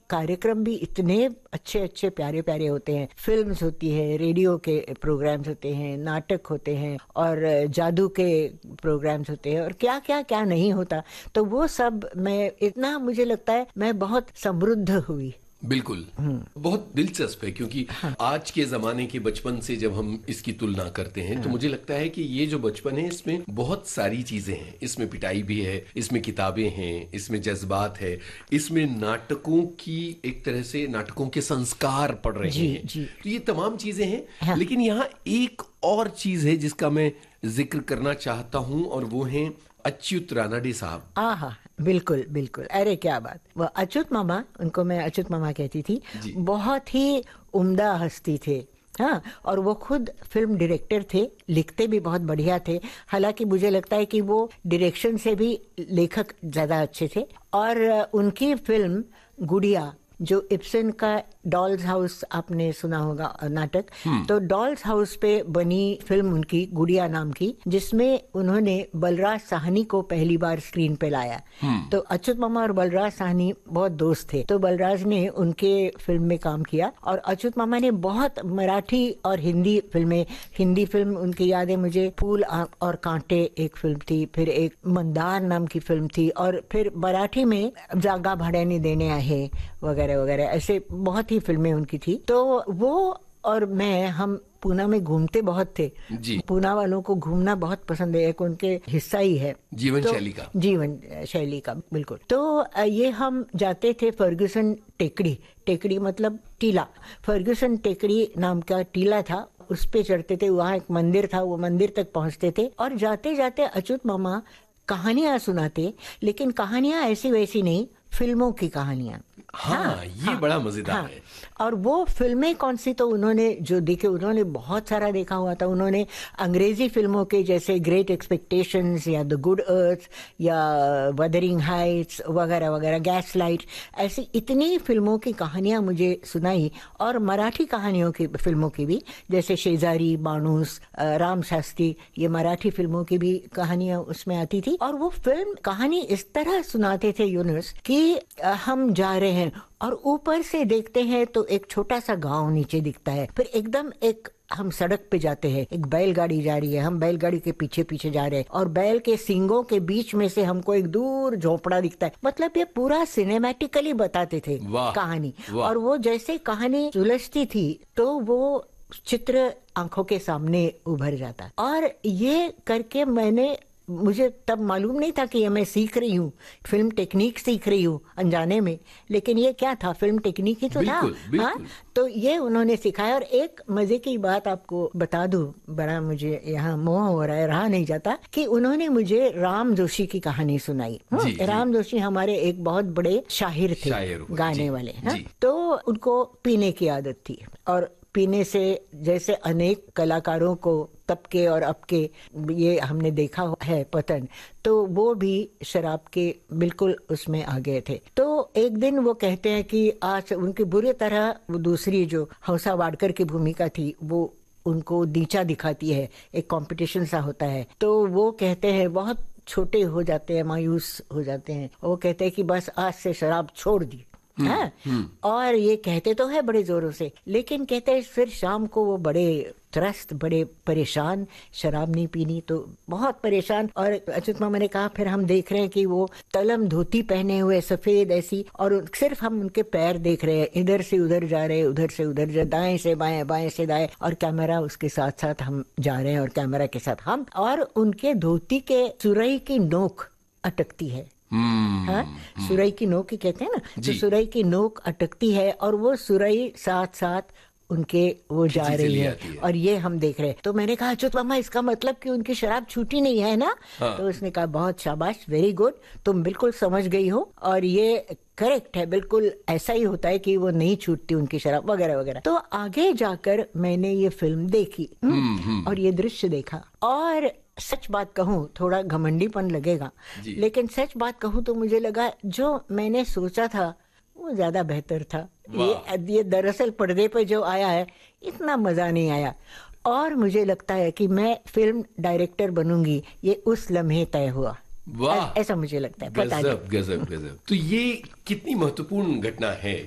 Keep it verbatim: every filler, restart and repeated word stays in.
कार्यक्रम भी इतने अच्छे अच्छे प्यारे प्यारे होते हैं। फिल्म्स होती है, रेडियो के प्रोग्राम्स होते हैं, नाटक होते हैं और जादू के प्रोग्राम्स होते हैं और क्या क्या क्या नहीं होता। तो वो सब मैं इतना मुझे लगता है मैं बहुत समृद्ध हुई। बिल्कुल, बहुत दिलचस्प है क्योंकि हाँ। आज के जमाने के बचपन से जब हम इसकी तुलना करते हैं हाँ। तो मुझे लगता है कि ये जो बचपन है इसमें बहुत सारी चीजें हैं। इसमें पिटाई भी है, इसमें किताबें हैं, इसमें जज्बात है, इसमें नाटकों की एक तरह से नाटकों के संस्कार पड़ रहे जी, हैं जी। तो ये तमाम चीजें हैं हाँ। लेकिन यहाँ एक और चीज है जिसका मैं जिक्र करना चाहता हूँ और वो है अच्युत रानडे साहब। आहा, बिल्कुल बिल्कुल, अरे क्या बात। वो अच्युत मामा, उनको मैं अच्युत मामा कहती थी, बहुत ही उम्दा हस्ती थे। हाँ, और वो खुद फिल्म डायरेक्टर थे, लिखते भी बहुत बढ़िया थे। हालांकि मुझे लगता है कि वो डायरेक्शन से भी लेखक ज्यादा अच्छे थे। और उनकी फिल्म गुड़िया, जो इब्सन का डॉल्स हाउस आपने सुना होगा नाटक, तो डॉल्स हाउस पे बनी फिल्म उनकी गुड़िया नाम की, जिसमें उन्होंने बलराज साहनी को पहली बार स्क्रीन पे लाया। तो अच्युत मामा और बलराज साहनी बहुत दोस्त थे, तो बलराज ने उनके फिल्म में काम किया और अच्युत मामा ने बहुत मराठी और हिंदी फिल्में, हिंदी फिल्म उनकी याद है मुझे, फूल और कांटे एक फिल्म थी, फिर एक मंदार नाम की फिल्म थी, और फिर मराठी में जागा भाड्याने देणे आहे वगैरह वगैरह, ऐसे बहुत ही फिल्में उनकी थी। तो वो और मैं, हम पूना में घूमते बहुत थे जी। पूना वालों को घूमना बहुत पसंद है, एक उनके हिस्सा ही है जीवन तो, शैली का जीवन शैली का बिल्कुल। तो ये हम जाते थे फर्ग्यूसन टेकड़ी, टेकड़ी मतलब टीला, फर्ग्यूसन टेकड़ी नाम का टीला था, उस पे चढ़ते थे, वहाँ एक मंदिर था, वो मंदिर तक पहुंचते थे और जाते जाते अच्युत मामा कहानियां सुनाते, लेकिन कहानियां ऐसी वैसी नहीं, फिल्मों की कहानियां। हाँ, हाँ, ये हाँ, बड़ा मजेदार हाँ, है। और वो फिल्में कौन सी, तो उन्होंने जो देखे, उन्होंने बहुत सारा देखा हुआ था। उन्होंने अंग्रेजी फिल्मों के जैसे ग्रेट एक्सपेक्टेशंस या द गुड अर्थ या वदरिंग हाइट्स वगैरह वगैरह, गैस लाइट, ऐसी इतनी फिल्मों की कहानियां मुझे सुनाई। और मराठी कहानियों की फिल्मों की भी, जैसे शेजारी, बाणूस, राम शास्त्री, ये मराठी फिल्मों की भी कहानियां उसमें आती थी। और वो फिल्म कहानी इस तरह सुनाते थे यूनुस कि हम जा रहे हैं और ऊपर से देखते हैं तो एक छोटा सा गांव नीचे दिखता है, फिर एकदम एक हम सड़क पे जाते हैं, एक बैलगाड़ी जा रही है, हम बैलगाड़ी के पीछे पीछे जा रहे हैं और बैल के सींगों के बीच में से हमको एक दूर झोपड़ा दिखता है। मतलब ये पूरा सिनेमैटिकली बताते थे कहानी। और वो जैसे कहानी सुलझती थी तो वो चित्र आंखों के सामने उभर जाता। और ये करके मैंने, मुझे तब मालूम नहीं था कि ये मैं सीख रही हूँ, फिल्म टेक्निक सीख रही हूँ अनजाने में, लेकिन ये क्या था, फिल्म टेक्निक ही तो था। हाँ, तो ये उन्होंने सिखाया। और एक मजे की बात आपको बता दूं, बड़ा मुझे यहाँ मोह हो रहा है, रहा नहीं जाता, कि उन्होंने मुझे राम जोशी की कहानी सुनाई। जी, राम जी। जोशी हमारे एक बहुत बड़े शाहिर थे, शायर गाने जी, वाले। हाँ? तो उनको पीने की आदत थी और पीने से, जैसे अनेक कलाकारों को तब के और अब के ये हमने देखा है पतन, तो वो भी शराब के बिल्कुल उसमें आ गए थे। तो एक दिन वो कहते हैं कि आज उनकी बुरी तरह, वो दूसरी जो हंसा वाडकर की भूमिका थी वो उनको नीचा दिखाती है, एक कंपटीशन सा होता है। तो वो कहते हैं, बहुत छोटे हो जाते हैं, मायूस हो जाते हैं, वो कहते हैं कि बस आज से शराब छोड़ दी। हाँ? और ये कहते तो है बड़े जोरों से, लेकिन कहते हैं फिर शाम को वो बड़े त्रस्त, बड़े परेशान, शराब नहीं पीनी तो बहुत परेशान। और अच्युत मामा ने कहा, फिर हम देख रहे हैं कि वो तलम धोती पहने हुए सफेद ऐसी, और सिर्फ हम उनके पैर देख रहे हैं, इधर से उधर जा रहे हैं, उधर से उधर जा, दाएं से बाएं, बाएं से दाएं, और कैमरा उसके साथ साथ हम जा रहे हैं और कैमरा के साथ हम, और उनके धोती के सुरई की नोक अटकती है। हाँ, सुरई की नोक ही कहते हैं ना, तो सुरई की नोक अटकती है और वो सुरई साथ साथ उनके वो जा रही है, है और ये हम देख रहे हैं। तो मैंने कहा, अच्युत मामा इसका मतलब कि उनकी शराब छूटी नहीं है ना? हाँ। तो उसने कहा, बहुत शाबाश, वेरी गुड, तुम बिल्कुल समझ गई हो और ये करेक्ट है, बिल्कुल ऐसा ही होता है कि वो नहीं छूटती उनकी शराब वगैरह वगैरह। तो आगे जाकर मैंने ये फिल्म देखी और ये दृश्य देखा, और सच बात कहूँ, थोड़ा घमंडीपन लगेगा, लेकिन सच बात कहूँ तो मुझे लगा जो मैंने सोचा था वो ज्यादा बेहतर था। ये ये दरअसल पर्दे पे जो आया है इतना मजा नहीं आया, और मुझे लगता है कि मैं फिल्म डायरेक्टर बनूंगी, ये उस लम्हे तय हुआ। वाह, ऐसा मुझे लगता है। गजब गजब गजब। तो ये कितनी महत्वपूर्ण घटना है